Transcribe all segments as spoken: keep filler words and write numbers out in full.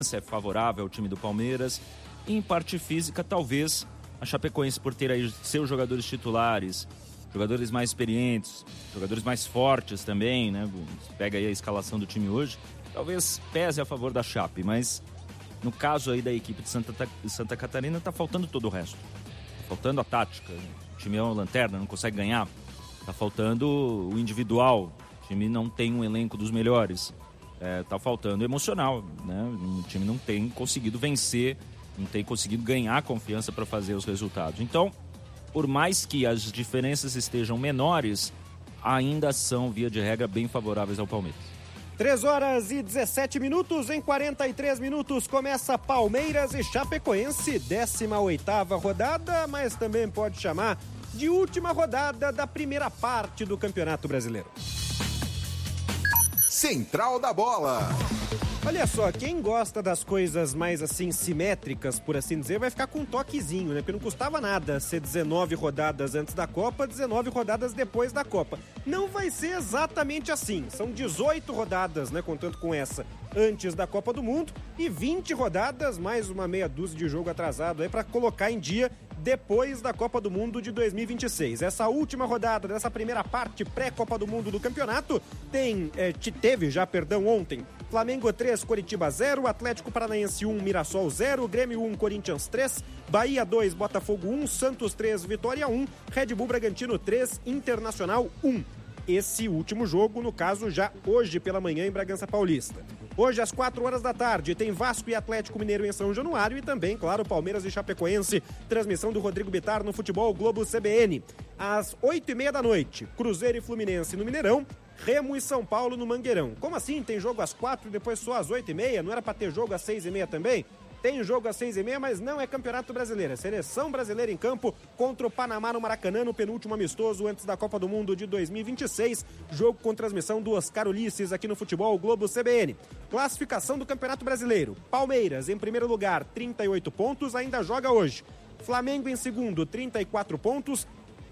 é favorável ao time do Palmeiras. E em parte física, talvez a Chapecoense, por ter aí seus jogadores titulares, jogadores mais experientes, jogadores mais fortes também, né? Você pega aí a escalação do time hoje, talvez pese a favor da Chape, mas no caso aí da equipe de Santa, Santa Catarina, tá faltando todo o resto. Tá faltando a tática, o time é uma lanterna, não consegue ganhar. Tá faltando o individual, o time não tem um elenco dos melhores. É, tá faltando emocional, né? O time não tem conseguido vencer, não tem conseguido ganhar confiança para fazer os resultados. Então, por mais que as diferenças estejam menores, ainda são, via de regra, bem favoráveis ao Palmeiras. três horas e dezessete minutos, em quarenta e três minutos começa Palmeiras e Chapecoense, décima oitava rodada, mas também pode chamar de última rodada da primeira parte do Campeonato Brasileiro. Central da Bola. Olha só, quem gosta das coisas mais assim simétricas, por assim dizer, vai ficar com um toquezinho, né? Porque não custava nada ser dezenove rodadas antes da Copa, dezenove rodadas depois da Copa. Não vai ser exatamente assim. São dezoito rodadas, né? Contando com essa antes da Copa do Mundo e vinte rodadas, mais uma meia dúzia de jogo atrasado aí para colocar em dia depois da Copa do Mundo de dois mil e vinte e seis. Essa última rodada dessa primeira parte pré-Copa do Mundo do campeonato tem, é, teve já, perdão, ontem, Flamengo três, Coritiba zero, Atlético Paranaense um, Mirassol zero, Grêmio um, Corinthians três, Bahia dois, Botafogo um, Santos três, Vitória um, Red Bull Bragantino três, Internacional um. Esse último jogo, no caso, já hoje pela manhã em Bragança Paulista. Hoje, às quatro horas da tarde, tem Vasco e Atlético Mineiro em São Januário e também, claro, Palmeiras e Chapecoense, transmissão do Rodrigo Bittar no Futebol Globo C B N. Às oito e meia da noite, Cruzeiro e Fluminense no Mineirão, Remo e São Paulo no Mangueirão. Como assim? Tem jogo às quatro e depois só às oito e meia? Não era para ter jogo às seis e meia também? Tem jogo às seis e meia, mas não é Campeonato Brasileiro. É Seleção Brasileira em campo contra o Panamá no Maracanã, no penúltimo amistoso antes da Copa do Mundo de dois mil e vinte e seis. Jogo com transmissão do Oscar Ulisses aqui no Futebol Globo C B N. Classificação do Campeonato Brasileiro. Palmeiras em primeiro lugar, trinta e oito pontos, ainda joga hoje. Flamengo em segundo, trinta e quatro pontos.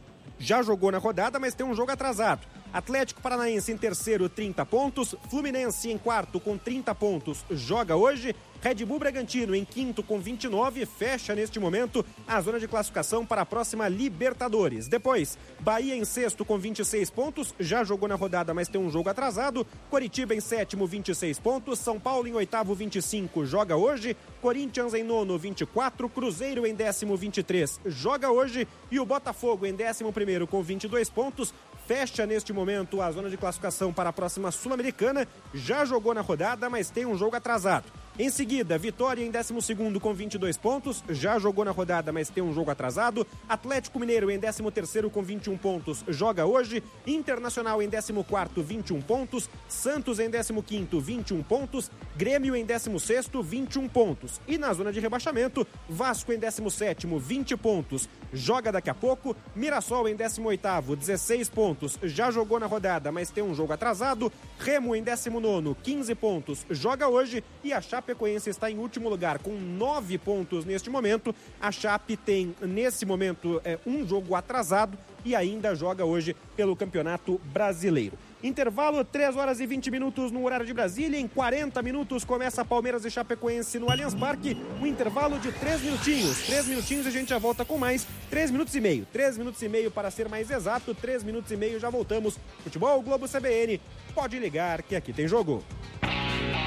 Já jogou na rodada, mas tem um jogo atrasado. Atlético Paranaense em terceiro, trinta pontos. Fluminense em quarto com trinta pontos, joga hoje. Red Bull Bragantino em quinto com vinte e nove, fecha neste momento a zona de classificação para a próxima Libertadores. Depois, Bahia em sexto com vinte e seis pontos, já jogou na rodada, mas tem um jogo atrasado. Coritiba em sétimo, vinte e seis pontos. São Paulo em oitavo, vinte e cinco, joga hoje. Corinthians em nono, vinte e quatro. Cruzeiro em décimo, vinte e três, joga hoje. E o Botafogo em décimo primeiro com vinte e dois pontos, fecha neste momento a zona de classificação para a próxima Sul-Americana. Já jogou na rodada, mas tem um jogo atrasado. Em seguida, Vitória em décimo segundo com vinte e dois pontos, já jogou na rodada, mas tem um jogo atrasado. Atlético Mineiro em décimo terceiro com vinte e um pontos, joga hoje. Internacional em décimo quarto, vinte e um pontos. Santos em décimo quinto, vinte e um pontos. Grêmio em décimo sexto, vinte e um pontos. E na zona de rebaixamento, Vasco em décimo sétimo, vinte pontos, joga daqui a pouco. Mirassol em décimo oitavo, dezesseis pontos, já jogou na rodada, mas tem um jogo atrasado. Remo em décimo nono, quinze pontos, joga hoje. E a Chapecoense está em último lugar com nove pontos neste momento. A Chape tem, nesse momento, é, um jogo atrasado e ainda joga hoje pelo Campeonato Brasileiro. Intervalo, três horas e vinte minutos no horário de Brasília. Em quarenta minutos começa Palmeiras e Chapecoense no Allianz Parque. Um intervalo de três minutinhos. três minutinhos e a gente já volta com mais. três minutos e meio. três minutos e meio para ser mais exato. três minutos e meio já voltamos. Futebol Globo C B N. Pode ligar que aqui tem jogo.